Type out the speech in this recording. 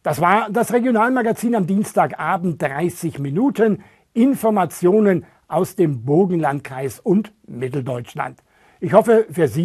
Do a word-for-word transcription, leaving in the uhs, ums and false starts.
Das war das Regionalmagazin am Dienstagabend, dreißig Minuten. Informationen aus dem Burgenlandkreis und Mitteldeutschland. Ich hoffe, für Sie